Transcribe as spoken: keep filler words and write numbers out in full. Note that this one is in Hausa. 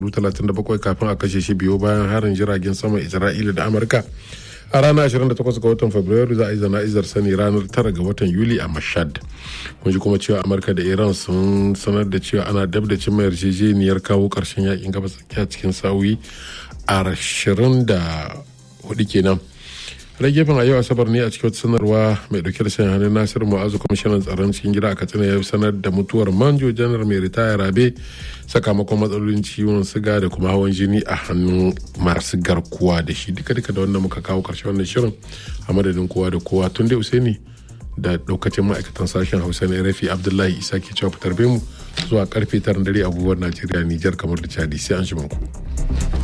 talatin da bakwai kafin a kashe shi biyo bayan harin jiragen sama Isra'ila da Amurka. A ranar ashirin da takwas ga watan Fabrairu za a yi zana'izar sani ranar tara ga watan Yuli a Mashhad. Mun ji kuma cewa Amurka da Iran sun sanar da cewa ana dab da cimma yarjejeniyar kawo ƙarshen yakin gabas tsakiya cikin sa'o'i ashirin da hudu kenan. Ragefin a yau Asabar ne a cikin wata sanarwa mai dauke da sanya hannun Nasiru Mu'azu kwamishinan tsaron cikin gida a Katsina ya sanar da mutuwar manjo janar mai ritaya Rabe sakamakon matsalolin ciwon siga da kuma hawan jini a hannun masu garkuwa da shi. Duka duka da wannan muka kawo karshen wannan shirin a madadin kowa da kowa tun da Usaini da daukacin ma'aikatan sashen Hausa na Rafi Abdullahi Isa ke cewa fitar mu zuwa karfe tara dare abubuwan Najeriya Nijar kamar da Chadi sai an shi ku.